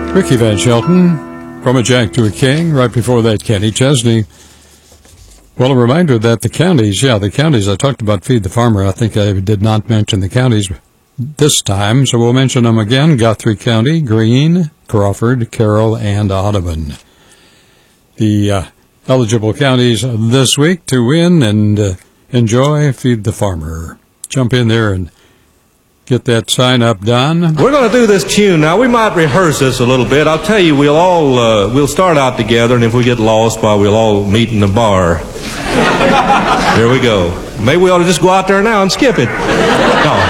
Ricky Van Shelton, From a Jack to a King. Right before that, Kenny Chesney. Well, a reminder that the counties, I talked about Feed the Farmer. I think I did not mention the counties this time, so we'll mention them again. Guthrie County, Greene, Crawford, Carroll, and Audubon. The eligible counties this week to win and enjoy Feed the Farmer. Jump in there and get that sign up done. We're going to do this tune now. We might rehearse this a little bit. I'll tell you, we'll start out together, and if we get lost, we'll all meet in the bar. Here we go. Maybe we ought to just go out there now and skip it. No.